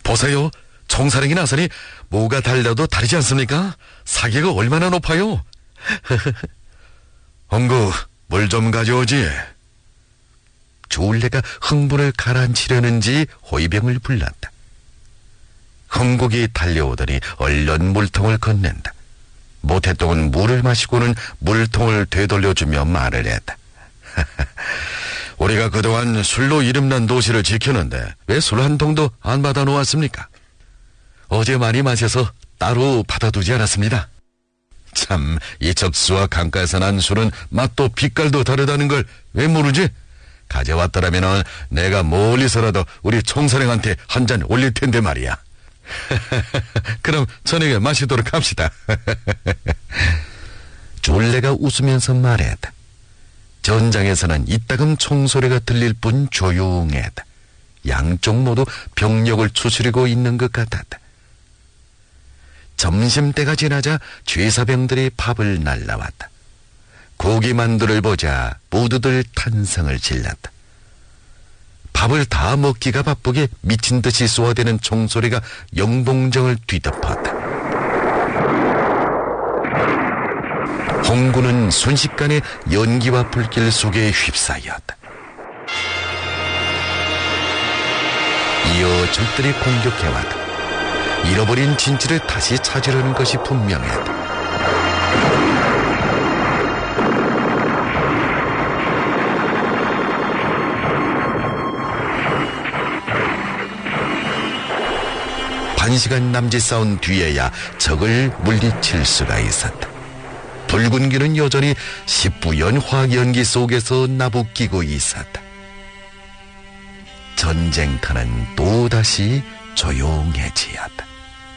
보세요. 총사령이 나서니 뭐가 달려도 다르지 않습니까? 사기가 얼마나 높아요. 홍구, 물 좀 가져오지. 조울래가 흥분을 가라앉히려는지 호위병을 불렀다. 흥국이 달려오더니 얼른 물통을 건넨다. 모태똥은 물을 마시고는 물통을 되돌려주며 말을 했다. 우리가 그동안 술로 이름난 도시를 지켰는데 왜 술 한 통도 안 받아놓았습니까? 어제 많이 마셔서 따로 받아두지 않았습니다. 참, 이 적수와 강가에서 난 술은 맛도 빛깔도 다르다는 걸 왜 모르지? 가져왔더라면 내가 멀리서라도 우리 총사령한테 한 잔 올릴 텐데 말이야. 그럼 저녁에 마시도록 합시다. 졸래가 웃으면서 말했다. 전장에서는 이따금 총소리가 들릴 뿐 조용했다. 양쪽 모두 병력을 추스리고 있는 것 같았다. 점심때가 지나자 죄사병들이 밥을 날라왔다. 고기만두를 보자 모두들 탄성을 질렀다. 밥을 다 먹기가 바쁘게 미친 듯이 쏘아대는 총소리가 영봉정을 뒤덮었다. 홍구는 순식간에 연기와 불길 속에 휩싸였다. 이어 적들이 공격해왔다. 잃어버린 진지를 다시 찾으려는 것이 분명했다. 한 시간 남짓 싸운 뒤에야 적을 물리칠 수가 있었다. 붉은기는 여전히 시뿌연 화연기 속에서 나부끼고 있었다. 전쟁터는 또다시 조용해지었다.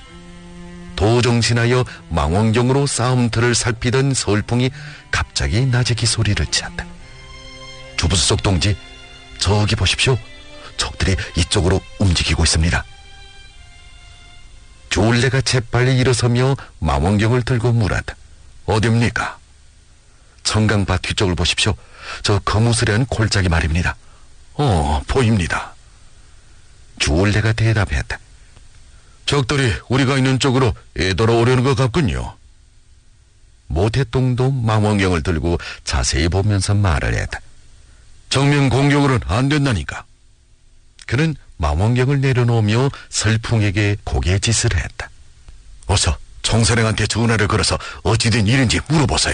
도정신하여 망원경으로 싸움터를 살피던 서울풍이 갑자기 나재기 소리를 쳤다. 주부수석 동지, 저기 보십시오. 적들이 이쪽으로 움직이고 있습니다. 졸래가 재빨리 일어서며 망원경을 들고 물었다. 어딥니까? 청강밭 뒤쪽을 보십시오. 저 거무스레한 골짜기 말입니다. 보입니다. 졸래가 대답했다. 적들이 우리가 있는 쪽으로 애돌아오려는 것 같군요. 모태똥도 망원경을 들고 자세히 보면서 말을 했다. 정면 공격으로는 안 된다니까. 그는 망원경을 내려놓으며 설풍에게 고개짓을 했다. 어서 총사령한테 전화를 걸어서 어찌된 일인지 물어보세요.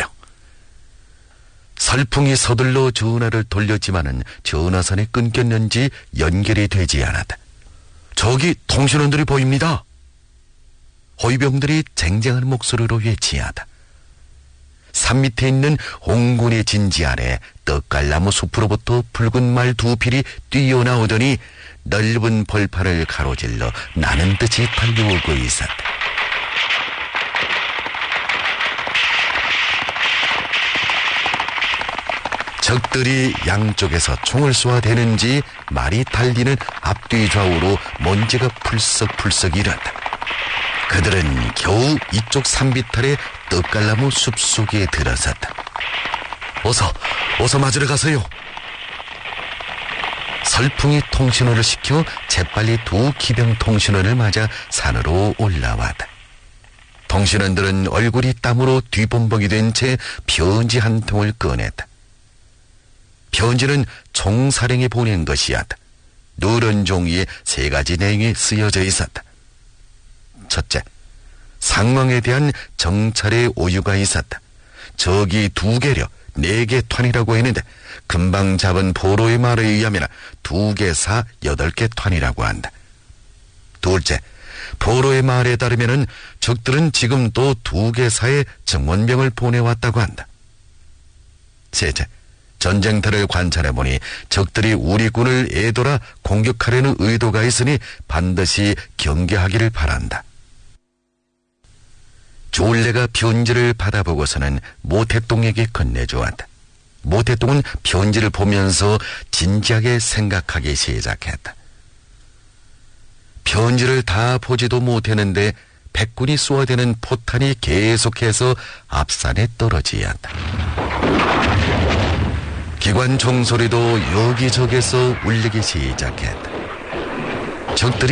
설풍이 서둘러 전화를 돌렸지만은 전화선이 끊겼는지 연결이 되지 않았다. 저기 통신원들이 보입니다. 호위병들이 쟁쟁한 목소리로 외치하다. 산 밑에 있는 홍군의 진지 아래 떡갈나무 숲으로부터 붉은 말 두 필이 뛰어나오더니 넓은 벌판을 가로질러 나는 듯이 달려오고 있었다. 적들이 양쪽에서 총을 쏘아대는지 말이 달리는 앞뒤 좌우로 먼지가 풀썩풀썩 일었다. 그들은 겨우 이쪽 산비탈의 떡갈나무 숲속에 들어섰다. 어서 맞으러 가세요. 설풍이 통신원을 시켜 재빨리 두 기병 통신원을 맞아 산으로 올라왔다. 통신원들은 얼굴이 땀으로 뒤범벅이 된 채 편지 한 통을 꺼냈다. 편지는 총사령이 보낸 것이었다. 누런 종이에 3가지 내용이 쓰여져 있었다. 첫째, 상황에 대한 정찰의 오유가 있었다. 적이 2개려 4개 턴이라고 했는데 금방 잡은 포로의 말에 의하면 2개 사 8개 턴이라고 한다. 둘째, 포로의 말에 따르면 적들은 지금 또 2개 사의 정원병을 보내왔다고 한다. 셋째, 전쟁터를 관찰해보니 적들이 우리 군을 애돌아 공격하려는 의도가 있으니 반드시 경계하기를 바란다. 졸래가 편지를 받아보고서는 모태똥에게 건네주었다. 모태똥은 편지를 보면서 진지하게 생각하기 시작했다. 편지를 다 보지도 못했는데 백군이 쏘아대는 포탄이 계속해서 앞산에 떨어지었다. 기관 총소리도 여기저기서 울리기 시작했다. 적들이